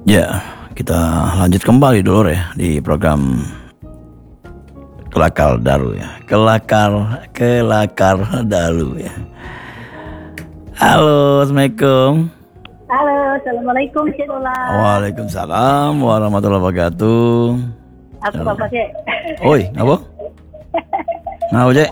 Ya, kita lanjut kembali dulu ya di program Kelakar Dalu ya. Kelakar Dalu ya. Halo, Assalamualaikum. Halo, Assalamualaikum Cik Lola. Waalaikumsalam warahmatullahi wabarakatuh. Apa Cik? Oi, ngapa? Ngapa, Cek?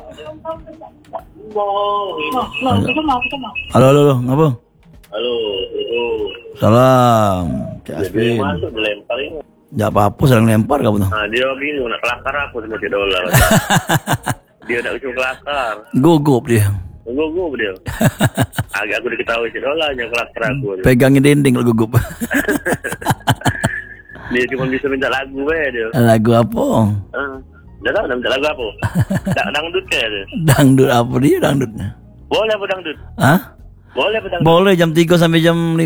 Halo, ngapa? Halo. Salam. Cik Jadi Asmin. masuk dilempar ini. Ya apa-apa sering lempar kamu tuh. Nah dia gini nak kelakar aku sama Cik Dola. Dia nak usul kelakar. Gugup dia. Gugup dia. Agak aku diketahui Cik Dola yang kelakar aku. Pegangin dinding kalau gugup. Dia cuma bisa minta lagu dia. Lagu apa? Dah tahu nak minta lagu apa? Dangdut ke dia? Dangdut apa dia dangdutnya? Boleh apa dangdut? Hah? Boleh apa dangdut? Boleh jam 3 sampai jam 5.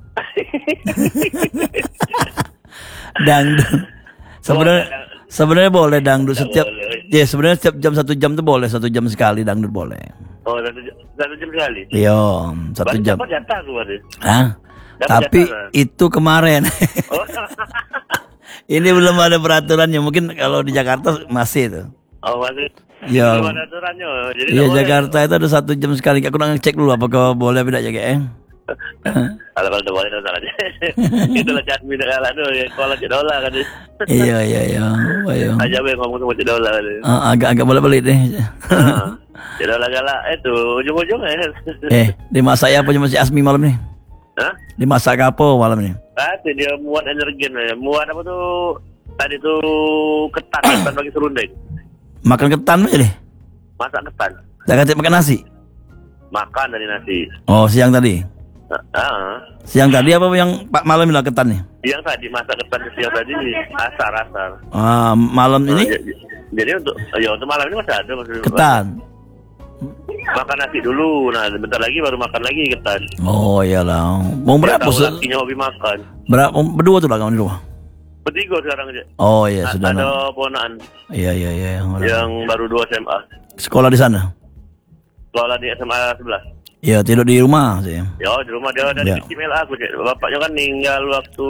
Dangdut. Sebenarnya boleh dangdut setiap ya sebenarnya setiap jam 1 jam tuh boleh, 1 jam sekali dangdut boleh. Oh, satu jam sekali? Iya, 1 jam. Dapat jatah aku berarti. Hah? Tapi jatah, itu kemarin. Oh. Ini belum ada peraturannya. Mungkin kalau di Jakarta masih tuh. Oh, masih. Ya. Belum ada aturannya. Jadi Iya, tak boleh. Jakarta itu ada 1 jam sekali. Aku nak ngecek dulu apakah boleh tidak ya, Kak. Kalau udah boleh tak salah. Itulah cat minta kalah tu. Kalau Cik Dola kan. Iya. Ayo. Aja be ngomong sama Cik Dola kan. Agak boleh-boleh deh. Cik Dola galak. Itu ujung-ujung Dimasak apa cuma si Asmi malam ni? Hah? Dimasak apa malam ni? Tadi dia muat energen. Muat apa tu? Tadi tu ketan bagi serundeng. Makan ketan aja deh. Masak ketan. Tak kata makan nasi. Makan dari nasi. Oh, siang tadi. Siang tadi apa yang Pak malam bilang ketan nih? Yang tadi masak ketan siang tadi asar. Malam ini Jadi untuk malam ini masih ada ketan. Makan nasi dulu. Nah, bentar lagi baru makan lagi ketan. Oh iyalah. Mau berapa? Lakinya hobi makan. Berapa? Berdua tuh lah kamu di rumah. Bertiga sekarang aja. Oh iya sudah. Ada ponakan. Iya. Yang baru 2 SMA. Sekolah di sana. Sekolah di SMA 11. Iya, tidur di rumah sih. Ya, di rumah dia dari kecil aku, Cik. Bapaknya kan meninggal waktu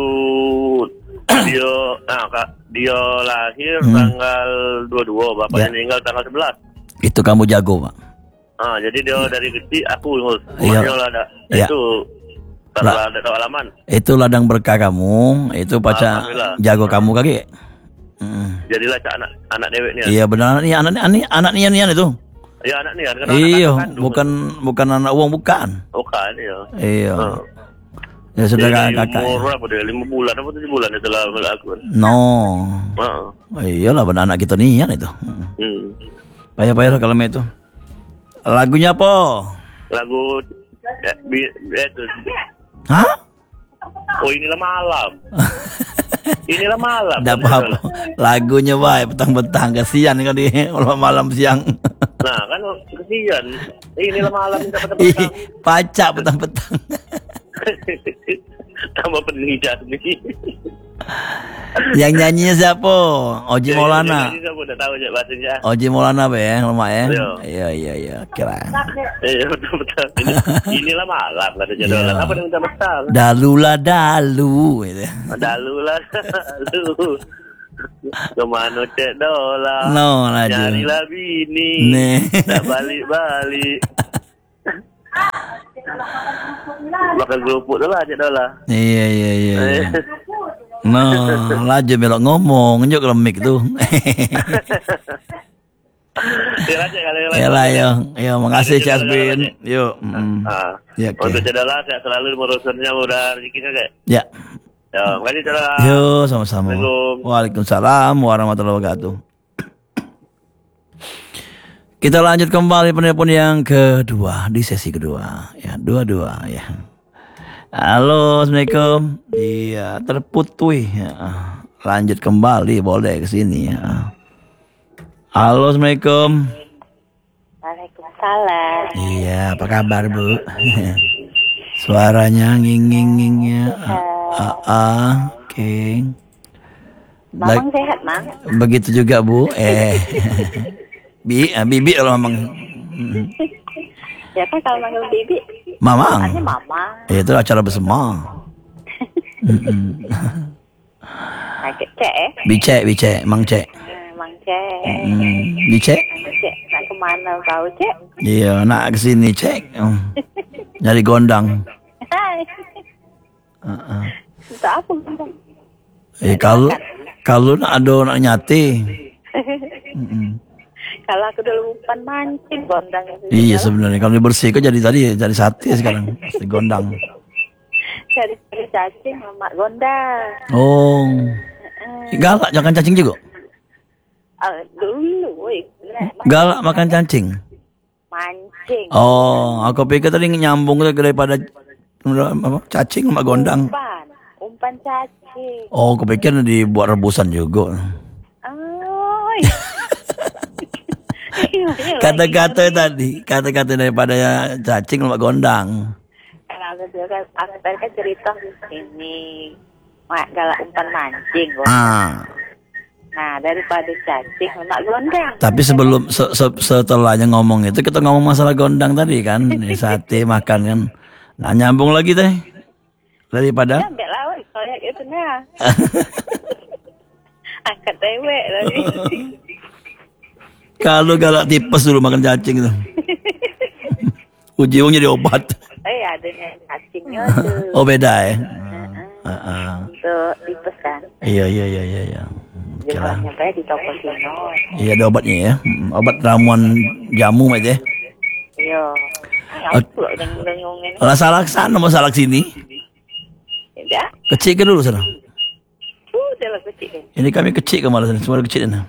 dia lahir tanggal 22, bapaknya meninggal tanggal 11. Itu kamu jago, Pak. Jadi dia dari kecil aku ngurus. Iya. Ada. Iya. Itu setelah ada halaman. Itu ladang berkah kamu, itu pacar jago kamu kaki. Jadilah anak dewek ni. Iya benar nih anak nian itu. Ya anak ni kan. Iya, bukan anak uang bukan. Bukan ya. Iya. Ya sudah kakak. Umur apa dia? 5 bulan apa 7 bulan itu lah aku. No. Iyalah benar anak kita nian itu. Payah kalau itu. Lagunya apa? Lagu itu. Hah? Oh inilah malam. Inilah malam. Tidak apa-apa. Lagunya baik petang-petang kasihan kan di malam siang. Nah kan kesian. Inilah malam minta petang-petang. Pacak petang-petang. Tambah pening nih. Yang nyanyinya siapa? Oji Maulana. Yang siapa udah tahu aja bahasanya. Oji Maulana be ya, lemah ya. Iya, kira. Iya betul. Inilah malam kata Jadola. Apa yang minta petang? Dalu gitu. Dalu. Kemana Cik Dola? No laju. Carilah bini. Nih. Tak balik-balik. Makan kerupuk tu lah Cik Dola. Iya. No, laju belok ngomong, njuk kalau mic tu. Ya, makasih Cik Asbin. Yuk. Ya, untuk Cik Dola sehat selalu urusannya mudah rezekinya Cik. Ya. Ya, makasih Cik Dola. Yo, sama-sama. Waalaikumsalam warahmatullahi wabarakatuh. Kita lanjut kembali penelpon yang kedua di sesi kedua. Ya, dua ya. Halo, Assalamualaikum. Iya, terputus ya. Lanjut kembali boleh ke sini ya. Halo, Assalamualaikum. Waalaikumsalam. Iya, apa kabar, Bu? Suaranya nging-ngingnya. Oke. Mamang sehat, Mang? Begitu juga, Bu. Bibi kalau memang. Ya kan kalau manggil Bibi. Mamang. Artinya Mama. Itu acara bersama. Mm-mm. Nah, cek. Bicek, Mang Cek. Mang Cek. Bicek? Mang Cek, nak kemana kau, Cek? Iya, nak kesini Cek. Nyari gondang. Hai. Uh-uh. Untuk apa gondang? Kalau nak nyate. Kalau aku dulu umpan mancing gondang itu. Iya sebenarnya kalau dibersihkan jadi sate sekarang, si gondang. Cari cacing mak gondang. Oh. Galak jangan cacing juga. Dulu, woi. Galak makan cacing. Mancing. Oh, aku pikir tadi nyambung daripada cacing sama gondang. Umpan cacing. Oh, aku pikir dibuat rebusan juga. Oh. Kata-kata daripada cacing sama gondang. Kalau aku tadi kan cerita ini galak umpan mancing. Nah, daripada cacing sama gondang. Tapi setelahnya ngomong itu kita ngomong masalah gondang tadi kan, sate makan kan. Nah, nyambung lagi teh. Daripada ambil lah, kayak gitu nah. Angkat dewek lagi. Kalau galak tipes dulu makan cacing itu. Ujungnya jadi obat. Adanya cacingnya tuh. Oh beda ya. Untuk tipes kan. Iya. Jangan nyampe di toko sino. Iya ada obatnya ya. Obat ramuan jamu aja. Iya. Aku dengung-dengungin. Lah salak sana mau salak sini. Tidak. Kecil ke dulu sana. Udah lah kecil. Ini kami kecil ke malah sana. Semua kecil sana.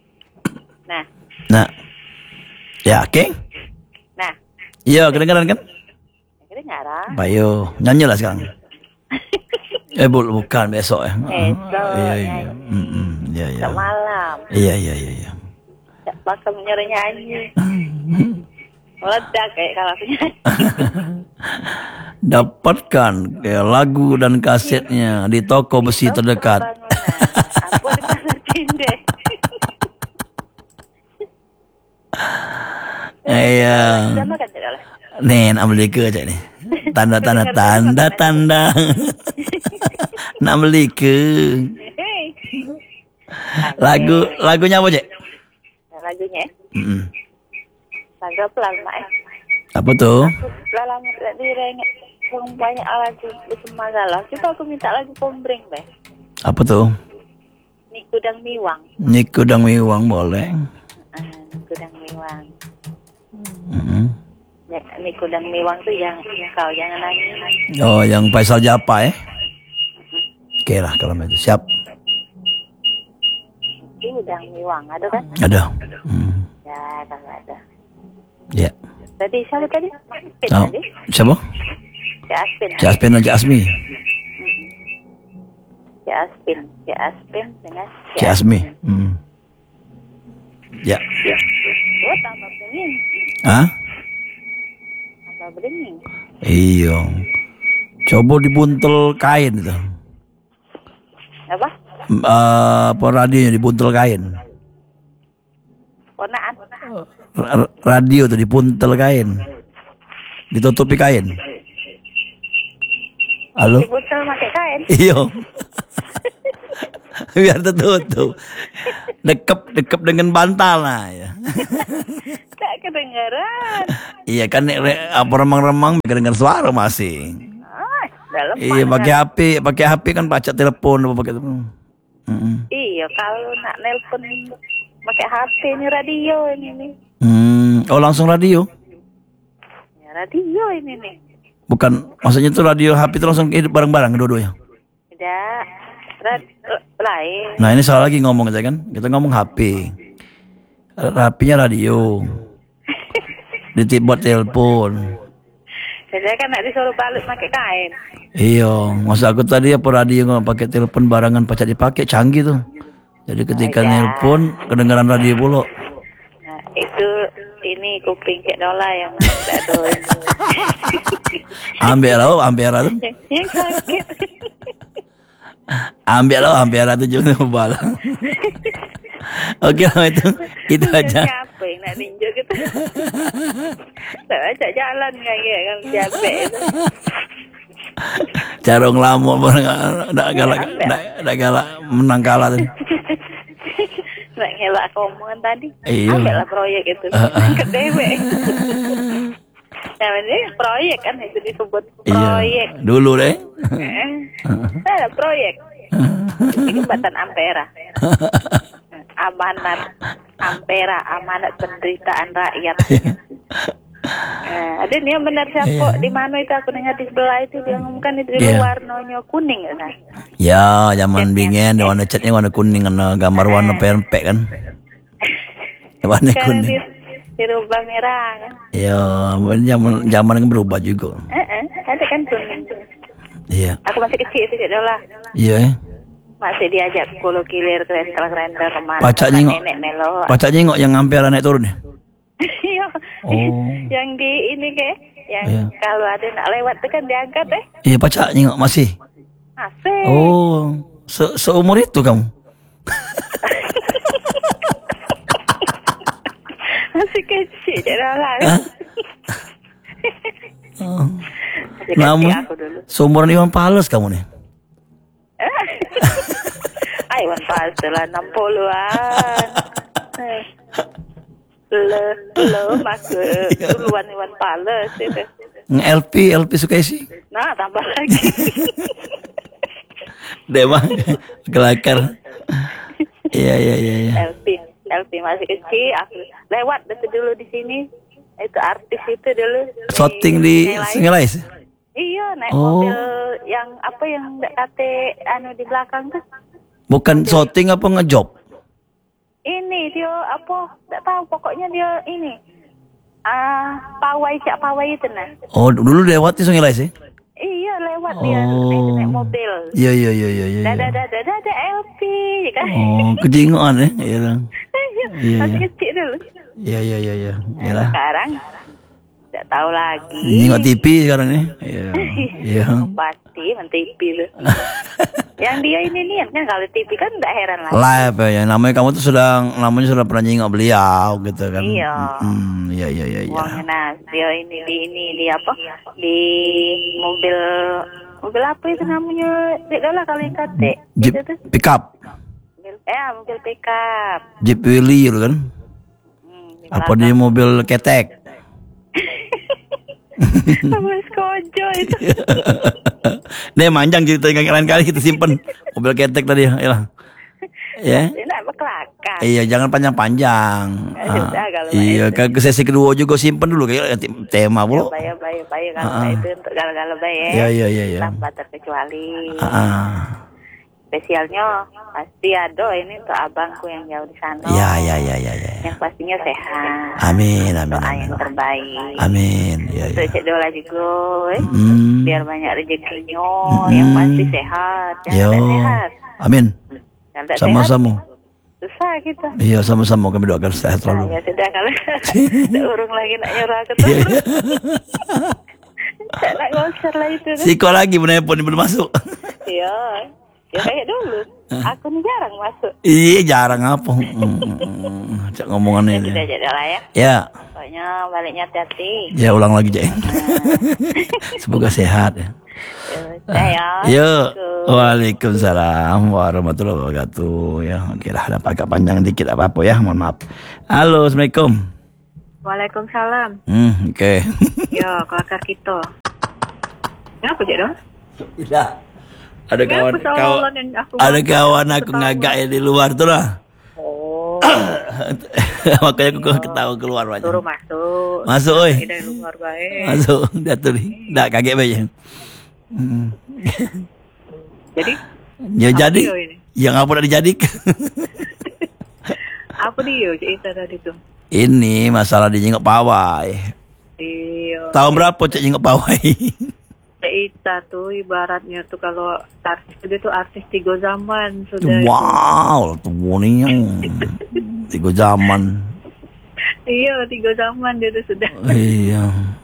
Nah. Ya, oke. Nah. Iya, kedengaran kan? Kedengaran. Bayo, nyanyi lah sekarang. Bukan besok ya. Besok. Iya. Iya. Malam. Iya. Bakal nyuruh nyanyi. Meledak kayak kalau aku nyanyi. Dapatkan lagu dan kasetnya di toko besi terdekat. Aku di pasar Cinde. Iya. Sudah makan tidak lah. Nih, nak beli ke cak ni. Tanda. Nak beli ke. Lagunya apa cak? Lagunya? Mm-mm. Lagu apa lama Apa tuh? Lama tidak direngek. Banyak lagu Semagalah. Coba aku minta lagu Kombreng deh. Apa tuh? Nikudang Miwang. Nikudang Miwang boleh. Nikudang Miwang. Mm-hmm. Nikudang Miwang tuh yang kau jangan nangis. Oh, yang Faisal Japa ya? Oke lah kalau itu siap. Nikudang Miwang ada kan? Ada. Ya, kalau ada. Ya. Tadi siapa tadi? Tadi? Siapa? Cik Aspin dan Cik Asmi. Cik Aspin dengan Cik Asmi. Ya. Oh, tambah bening. Hah? Tambah bening. Iya. Coba dibuntel kain itu. Apa? Radionya dibuntel kain. Ponaan. Radio tuh dibuntel kain. Ditutupi kain. Halo? Dibuntel pakai kain. Iya. Biar tertutup. Dekep dengan bantal lah ya. Tak kedengaran. Iya kan apa remang-remang kedengar suara masih. Dalam iya pakai HP kan baca telepon apa pakai telepon. Iya kalau nak nelpon pakai HP ini radio ini nih. Oh langsung radio? Ya radio ini nih. Bukan maksudnya tuh radio HP itu langsung hidup bareng-bareng dua-duanya. Tidak. Lain. Nah ini salah lagi ngomong aja kan. Kita ngomong HP. HP-nya radio. Buat telepon. Saya kan nak disuruh balik pakai kain. Iya, maksud aku tadi apa radio nggak pakai telepon barengan pacak dipakai canggih tuh. Jadi ketika nelpon kedengaran radio pula. Nah, itu ini kuping Cik Dola yang tidak tahu. Ambil tuh. Ambil tuh juga bala. Oke lah itu aja. Siapa yang nak ninjuk gitu? Tak ajak jalan kayak kan capek itu. Cara ngelamuk enggak galak menang kalah tuh. Nggak ngelak omongan tadi. Iya. Ambillah proyek itu. Ke dewe. Namanya proyek kan itu disebut proyek. Iya. Dulu deh. Ada proyek. Jembatan Ampera. Amanat Ampera, amanat penderitaan rakyat. Ada nih yang benar siapa di mana itu aku dengar di sebelah itu dia ngomongkan itu di luar warnanya kuning kan. Ya, zaman bingen warna catnya warna kuning kan gambar warna pempek kan. Warna Sekarang kuning. dirubah merah kan. Ya, zaman kan berubah juga. Ada kan kuning. Iya. Aku masih kecil itu adalah. Iya. Masih diajak 10 kilir kereta kemana. Pacaknya ngok. Nenek melo. Pacaknya ngok yang Ampera naik turun ya. Iya. Oh. Yang di ini ke, yang Iya. kalau ada nak lewat itu kan diangkat Iya, pacaknya ngok masih. Asik. Oh, seumur itu kamu. Masih kecil jadi lah. Oh. Masih kecil Namun aku dulu. seumuran Iwan Fals kamu nih. Iwan Fals lah 60-an. Belum aku duluan Iwan Fals itu. LP suka sih. Nah, tambah lagi. Dewa kelakar. Iya. LP masih kecil. Aku lewat itu dulu di sini. Itu artis itu dulu. Shooting di Singalais. Iya, naik Oh. mobil yang apa yang kate anu di belakang tuh. Bukan shooting apa ngejob? Ini dia apa? Tak tahu pokoknya dia ini. Pawai itu nah. Oh, dulu lewat di Singalais ya? Iya, lewat dia naik mobil. Iya. Ada LP kan. Oh, kejingoan ya? Iya. Iya. Masih kecil dulu. Iya. Iyalah. Sekarang tidak tahu lagi. Nyingok TV sekarang nih. Iya. Pasti TV lu. Yang dia ini kan kalau TV kan tidak heran lah. Live ya. Namanya kamu tuh namanya sudah pernah nyingok beliau gitu kan. Iya. Iya. Uangnya dia di apa? Di mobil apa itu namanya? Tidak lah kalau yang kate. Jeep Itu tuh. pickup. Mobil pickup. Jeep Willy itu kan. Apa di mobil ketek? Sama skojo itu. Nih manjang cerita yang lain kali kita simpen mobil ketek tadi ya. Ya. Dia nak berkelakar. Iya, jangan panjang-panjang. Sudah kalau Iya, ke sesi kedua juga simpen dulu kayak tema bro. Bayar kalau itu untuk galau-galau Iya. Tanpa terkecuali. Ah. Spesialnya pasti ada ini untuk abangku yang jauh di sana. Iya. Yang pastinya sehat. Amin. Doa yang terbaik. Amin. Iya. Untuk Cik Dola juga, biar banyak rezekinya. Mm-mm. Yang pasti sehat. Yo. Yang tak sehat. Amin. Yang tak Sama-sama. sehat, susah kita. Iya, sama-sama kami doakan sehat Nah, selalu. ya sudah kalau tak urung lagi nak nyuruh aku Iya. terus. Tak nak ngosor lah itu. Siko lagi menelpon belum masuk. Iya. Ya kayak dulu. Aku nih jarang masuk. Iya, jarang apa. Cak ngomongan Ya ini. sudah jadi lah ya. Ya. Pokoknya baliknya hati-hati. Ya ulang lagi Jeng. Semoga sehat ya. Ya. Yo. Waalaikumsalam warahmatullahi wabarakatuh. Ya, oke lah, ada agak panjang dikit apa-apa ya, mohon maaf. Halo, Assalamualaikum. Waalaikumsalam. Oke. Ya, kelakar kita. Kenapa je dong? Tidak. Ada kawan aku ada kawan aku ngagak ya di luar tuh lah. Oh. Makanya aku ketawa keluar aja. Suruh masuk. Masuk, oi. Dari luar baik. Masuk, dia tuh nih. Dah kaget aja. Jadi? Ya jadi. dia ini? Yang apa udah dijadikan? Apa dia cerita tadi tuh? Ini masalah di jenggot pawai. Iya. Tahun berapa cek jenggot pawai? Cerita tuh ibaratnya tuh kalau artis dia tuh artis 3 zaman sudah. Wow, tuh yang 3 zaman. Iya, 3 zaman dia tuh sudah. Iya.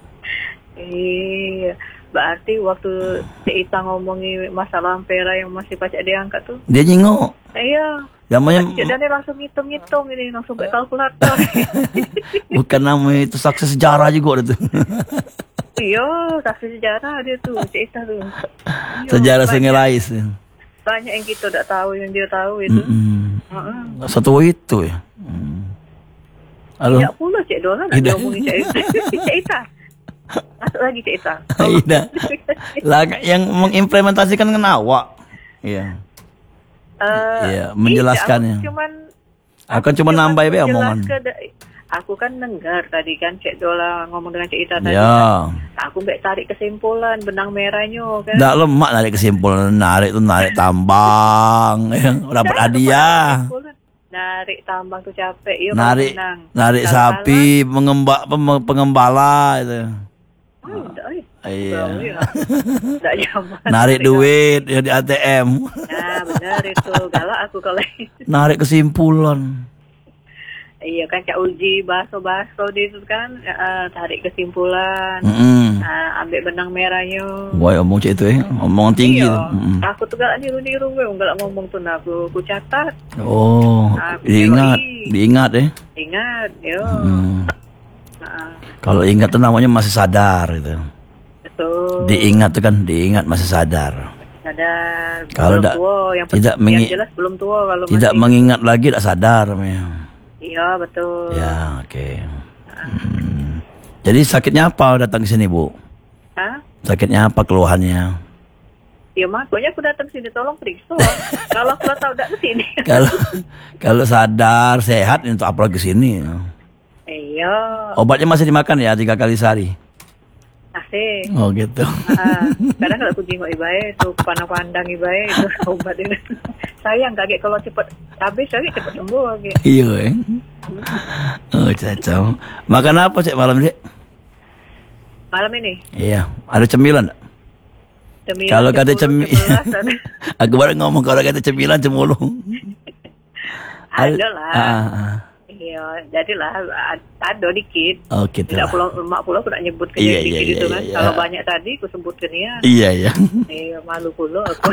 Iya. Berarti waktu cerita ngomongin masalah Ampera yang masih pacak diangkat tuh. Dia jengok. Iya. Namanya Dan dia langsung ngitung-ngitung ini, langsung pakai kalkulator. bukan namanya itu saksi sejarah juga itu. Iya, saksi sejarah dia tuh, Cik Ita tuh. Iya, Sejarah Sungai Lais. banyak yang kita tidak tahu, yang dia tahu itu. Satu itu ya. Halo. Tidak pula Cik Dola nak Tidak. diomongin Cik Ita. Cik Ita. Masuk lagi Cik Ita. Tidak. Lah yang mengimplementasikan kan awak. Iya. Iya, menjelaskannya. Aku kan cuma nambah be omongan. Aku kan dengar tadi kan Cik Dola ngomong dengan Cik Ita tadi. Ya. Aku mbak tarik kesimpulan benang merahnya kan. Nggak lemak narik kesimpulan, narik tambang, ya, dapat hadiah. Narik tambang tuh capek, iya Narik menang. narik sapi, pengembala itu. Iya. Tidak nyaman. Narik duit ya di ATM. Nah benar itu, galak aku kalau Narik kesimpulan. iya kan Cak Uji baso-baso itu kan tarik kesimpulan, ambil benang merahnya. Wah, omong cik itu omong tinggi Iya, tuh. aku tuh galak niru-niru gue, galak ngomong tuh aku catat. Oh, Aku diingat ya. Ingat, yo. Kalau ingat tuh namanya masih sadar gitu. Betul. Diingat tuh kan, diingat masih sadar. Sadar. Kalau belum tidak- tua, tidak yang jelas belum tua kalau Tidak masih. mengingat lagi tidak sadar namanya. Iya betul. Ya, oke. Jadi sakitnya apa datang ke sini, Bu? Hah? Sakitnya apa keluhannya? Ya makanya aku datang sini tolong periksa. Kalau aku tahu tidak ke sini. Kalau sadar sehat untuk apa lagi ke sini? Iya, Obatnya masih dimakan ya 3 kali sehari. asik. Oh gitu. Kadang kalau aku jenguk ibae itu pandang ibae itu obat ini. Sayang kaget kalau cepet habis lagi cepet sembuh lagi. Iya. Oh cacau. Makan apa cek malam ini? Malam ini Iya. Ada cemilan nggak? Cemilan Kalau kata 10, 11-an. aku baru ngomong kalau kata cemilan cemulung. Ada lah. Ah. Iya, jadilah ada dikit. Oh gitu. Tidak pulau mak pulau aku nak nyebut ke Iya, dikit iya, gitu iya, kan. iya. Kalau banyak tadi aku sebutkan ya. Iya iya. Iya, malu pulau aku.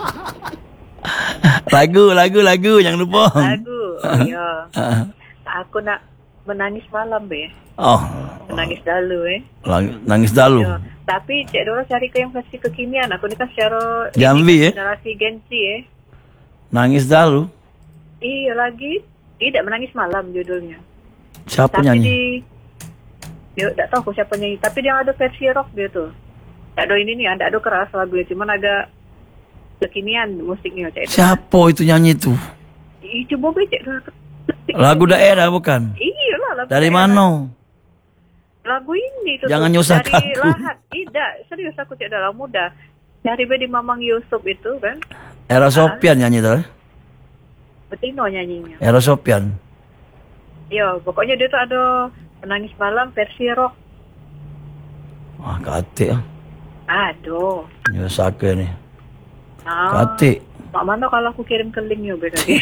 lagu jangan lupa. Lagu. Oh, iya. Aku nak menangis malam be. Oh. Menangis dulu Nangis dalu. Iya. Tapi Cik Dora cari ke yang versi kekinian. Aku ni kan secara Jambi generasi Gen Z Nangis dalu. Iya lagi. Tidak menangis malam judulnya. Siapa Tapi nyanyi? dia tak tahu aku siapa nyanyi. Tapi dia ada versi rock dia tuh. Tak ada ini nih, ada keras lagunya. Cuman agak kekinian musiknya Cik Dora. Siapa itu nyanyi itu? Ih, coba be Cik Dora. Lagu daerah bukan? Iya lah. Lagu Dari daerah. mana? Lagu ini tuh. Jangan tuh, nyusahkan dari aku. Lahat. Tidak, serius aku Cik Dora muda. Dari di Mamang Yusuf itu kan. Era Sopian nyanyi itu. Betino nyanyinya. Era Sopian. Iya, pokoknya dia tuh ada menangis malam versi rock. Wah, kate. Aduh. Nyusake nih. Nah, Kate. mak mana kalau aku kirim ke linknya be tadi.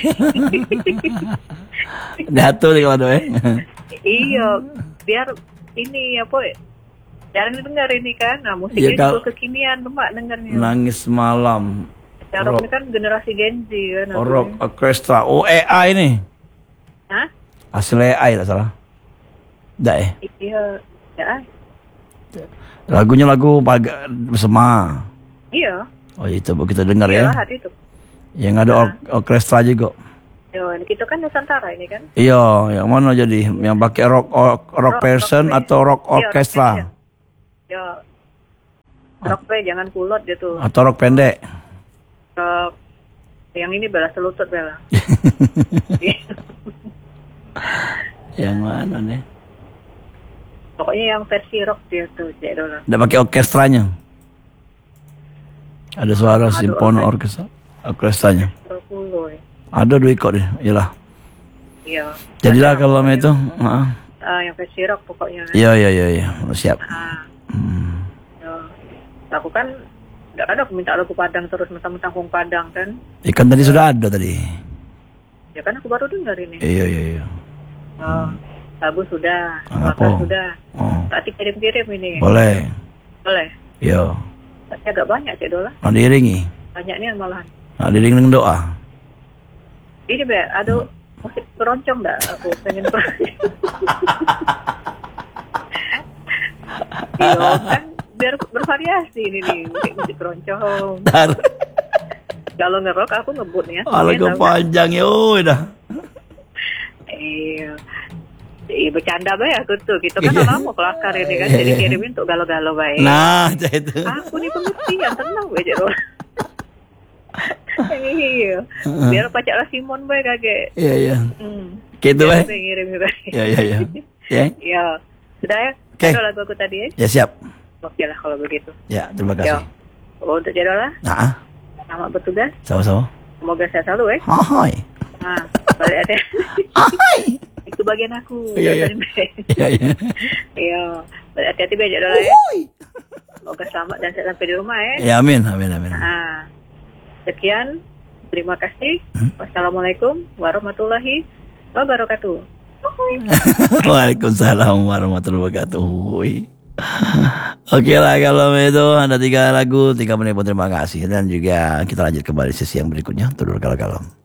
Dato nih kalau Iya, biar ini apa? Jarang didengar ini kan. Nah, Iya, musiknya kalau- juga kekinian, mak dengarnya. Nangis malam. Cara ini kan generasi Gen Z kan. Rock Orchestra. Oh, AI ini. Hah? Hasil AI tak salah. Tidak Iya, ya. Lagunya lagu bersama. Iya. Oh itu kita dengar Iya, ya. hati itu. Yang ada orkestra juga. Yo, kita kan Nusantara ini kan. Iya, yang mana jadi? Yang pakai rock person atau rock Iya, orkestra? Yo. Rock pe, jangan kulot dia tuh. Atau rock pendek? Rock. Yang ini bela selutut bela. Yang mana nih? Pokoknya yang versi rock dia tuh, Cik Dola. Tidak pakai orkestranya. Ada suara simfoni orkestranya. 20 ya. Ada 2 ikut deh, iyalah. Iya. Jadilah kalau itu, Yang versi rock pokoknya. iya, siap. Yo. Aku kan enggak ada aku minta lagu Padang terus mentang-mentang Kung Padang kan. Ikan tadi sudah ada tadi. Ya kan aku baru dengar ini. Iya. Oh, lagu sudah, Apa? makan sudah. Oh, Berarti kirim-kirim ini. boleh. Boleh. Iya. Tapi agak banyak Cik Dola. Mau diiringi? Banyaknya malahan. Nah, diiringi dengan doa. Ini be, ada musik keroncong enggak? Aku pengen Iya kan biar bervariasi ini nih, musik keroncong. Ntar. Kalau ngerok aku ngebut ya. Kalau kepanjang ya udah. Iya. Bercanda baik aku tuh. Kita kan orang mau kelakar ini kan. Jadi kirimin untuk galau-galau baik. Nah, itu. Aku nih pengertian, tenang aja loh. Iya. Biar pacar Simon baik kaget. Iya. Gitu baik. Ngirim baik. Iya. Ya. Iya. Sudah ya? Oke. Ada lagu aku tadi ya? Ya siap. Oke lah kalau begitu. Ya, terima kasih. Untuk Jadola, Nah, selamat bertugas. sama-sama. Semoga sehat selalu ya. Hai. Nah, balik aja. Hai. Itu bagian aku. Iya. Iya. Hati-hati aja Jadola ya. Semoga selamat dan sehat sampai di rumah ya. Ya, amin. Nah, sekian. Terima kasih. Wassalamualaikum warahmatullahi wabarakatuh. Waalaikumsalam warahmatullahi wabarakatuh. Oke lah, kalau itu ada 3 lagu 3 menit pun terima kasih. Dan juga kita lanjut kembali sesi yang berikutnya. Tudur kalau